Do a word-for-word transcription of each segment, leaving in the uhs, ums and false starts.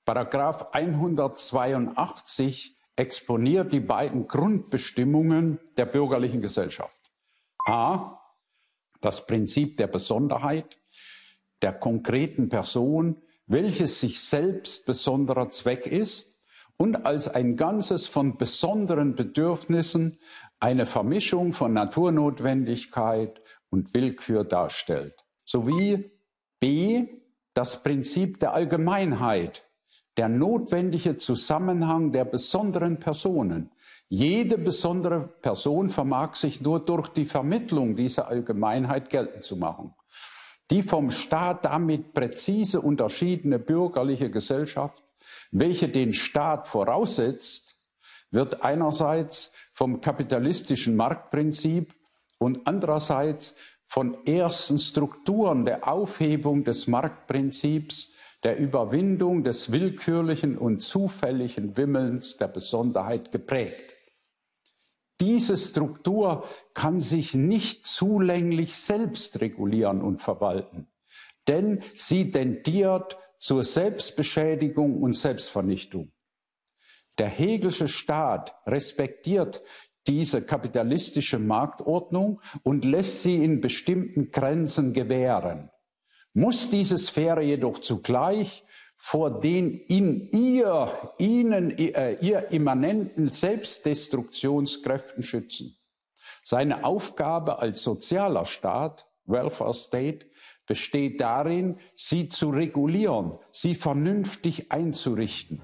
Paragraph hundertzweiundachtzig exponiert die beiden Grundbestimmungen der bürgerlichen Gesellschaft. A. Das Prinzip der Besonderheit, der konkreten Person, welches sich selbst besonderer Zweck ist und als ein Ganzes von besonderen Bedürfnissen eine Vermischung von Naturnotwendigkeit und Willkür darstellt. Sowie B. Das Prinzip der Allgemeinheit, der notwendige Zusammenhang der besonderen Personen. Jede besondere Person vermag sich nur durch die Vermittlung dieser Allgemeinheit geltend zu machen. Die vom Staat damit präzise unterschiedene bürgerliche Gesellschaft, welche den Staat voraussetzt, wird einerseits vom kapitalistischen Marktprinzip und andererseits von ersten Strukturen der Aufhebung des Marktprinzips, der Überwindung des willkürlichen und zufälligen Wimmelns der Besonderheit geprägt. Diese Struktur kann sich nicht zulänglich selbst regulieren und verwalten, denn sie tendiert zur Selbstbeschädigung und Selbstvernichtung. Der Hegelsche Staat respektiert diese kapitalistische Marktordnung und lässt sie in bestimmten Grenzen gewähren. Muss diese Sphäre jedoch zugleich vor den in ihr, ihnen, äh, ihr immanenten Selbstdestruktionskräften schützen. Seine Aufgabe als sozialer Staat, Welfare State, besteht darin, sie zu regulieren, sie vernünftig einzurichten.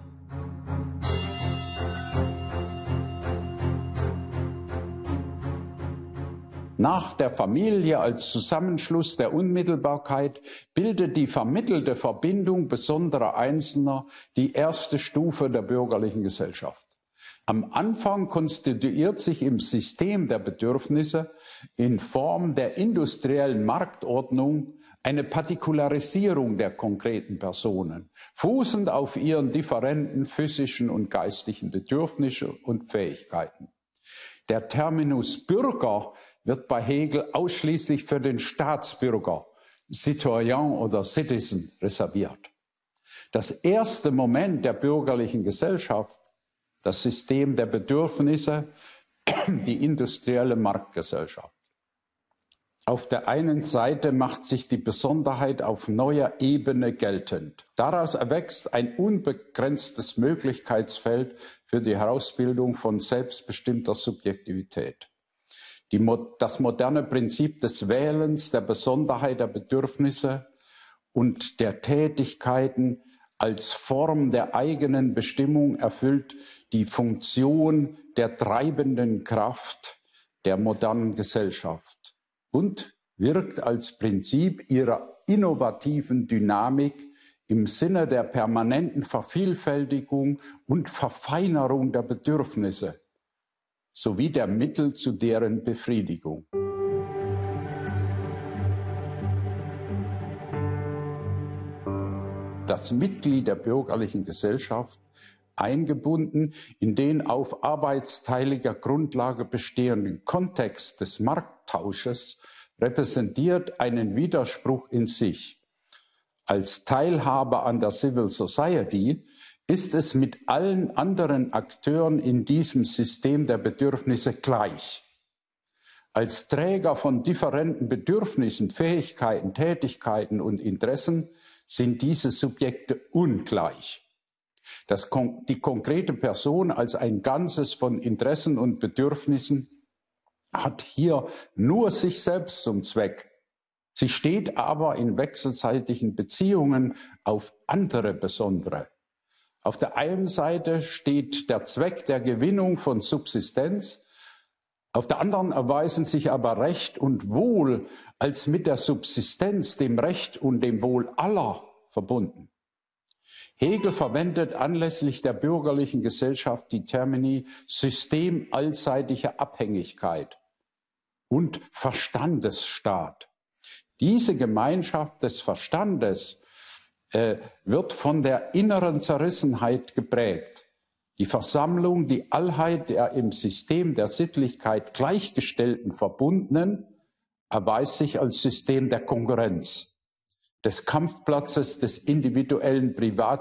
Nach der Familie als Zusammenschluss der Unmittelbarkeit bildet die vermittelte Verbindung besonderer Einzelner die erste Stufe der bürgerlichen Gesellschaft. Am Anfang konstituiert sich im System der Bedürfnisse in Form der industriellen Marktordnung eine Partikularisierung der konkreten Personen, fußend auf ihren differenten physischen und geistigen Bedürfnissen und Fähigkeiten. Der Terminus Bürger wird bei Hegel ausschließlich für den Staatsbürger, Citoyen oder Citizen, reserviert. Das erste Moment der bürgerlichen Gesellschaft, das System der Bedürfnisse, die industrielle Marktgesellschaft. Auf der einen Seite macht sich die Besonderheit auf neuer Ebene geltend. Daraus erwächst ein unbegrenztes Möglichkeitsfeld für die Herausbildung von selbstbestimmter Subjektivität. Die, das moderne Prinzip des Wählens, der Besonderheit der Bedürfnisse und der Tätigkeiten als Form der eigenen Bestimmung erfüllt die Funktion der treibenden Kraft der modernen Gesellschaft und wirkt als Prinzip ihrer innovativen Dynamik im Sinne der permanenten Vervielfältigung und Verfeinerung der Bedürfnisse sowie der Mittel zu deren Befriedigung. Das Mitglied der bürgerlichen Gesellschaft, eingebunden in den auf arbeitsteiliger Grundlage bestehenden Kontext des Markttausches, repräsentiert einen Widerspruch in sich. Als Teilhaber an der Civil Society ist es mit allen anderen Akteuren in diesem System der Bedürfnisse gleich. Als Träger von differenten Bedürfnissen, Fähigkeiten, Tätigkeiten und Interessen sind diese Subjekte ungleich. Das, die konkrete Person als ein Ganzes von Interessen und Bedürfnissen hat hier nur sich selbst zum Zweck. Sie steht aber in wechselseitigen Beziehungen auf andere Besondere. Auf der einen Seite steht der Zweck der Gewinnung von Subsistenz, auf der anderen erweisen sich aber Recht und Wohl als mit der Subsistenz, dem Recht und dem Wohl aller verbunden. Hegel verwendet anlässlich der bürgerlichen Gesellschaft die Termini System allseitiger Abhängigkeit und Verstandesstaat. Diese Gemeinschaft des Verstandes äh, wird von der inneren Zerrissenheit geprägt. Die Versammlung, die Allheit der im System der Sittlichkeit gleichgestellten Verbundenen erweist sich als System der Konkurrenz, des Kampfplatzes des individuellen Privat